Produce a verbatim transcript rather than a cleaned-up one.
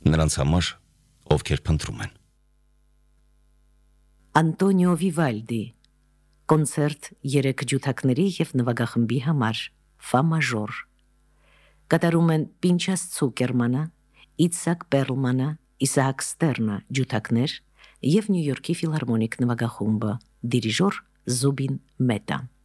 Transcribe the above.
նրանց համար, ովքեր փնտրում են։ Անտոնիո Վիվալդի կոնցերտ երեք ջութակների և նվագախմբի համար ֆա մաժոր։ Կատարում են Պինչաս Ցուկերմանը, Իցհակ Պերլմանը, Իսահակ Ստերնը ջութակներ և Նյու Յորքի ֆիլհարմոնիկ նվագախումբը, դիրիժոր Զուբին Մետա։